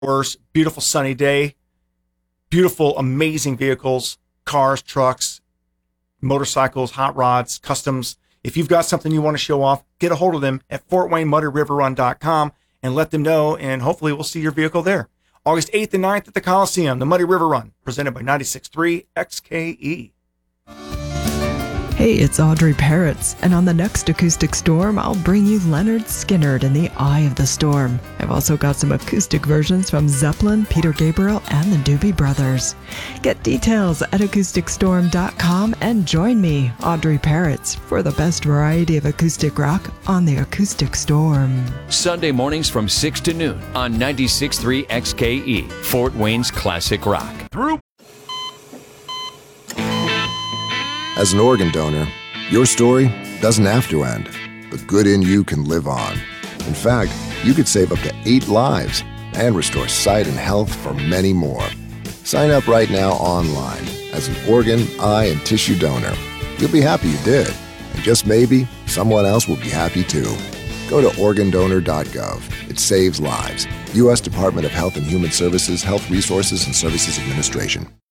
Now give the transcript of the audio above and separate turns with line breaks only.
outdoors, beautiful sunny day, beautiful, amazing vehicles, cars, trucks, motorcycles, hot rods, customs. If you've got something you want to show off, get a hold of them at FortWayneMuddyRiverRun.com and let them know, and hopefully we'll see your vehicle there. August 8th and 9th at the Coliseum, the Muddy River Run, presented by 96.3 XKE.
Hey, it's Audrey Parrots, and on the next Acoustic Storm, I'll bring you Leonard Skinnard in The Eye of the Storm. I've also got some acoustic versions from Zeppelin, Peter Gabriel, and the Doobie Brothers. Get details at acousticstorm.com and join me, Audrey Parrots, for the best variety of acoustic rock on the Acoustic Storm.
Sunday mornings from 6 to noon on 96.3 XKE, Fort Wayne's classic rock.
As an organ donor, your story doesn't have to end. The good in you can live on. In fact, you could save up to 8 lives and restore sight and health for many more. Sign up right now online as an organ, eye, and tissue donor. You'll be happy you did, and just maybe someone else will be happy too. Go to organdonor.gov. It saves lives. U.S. Department of Health and Human Services, Health Resources and Services Administration.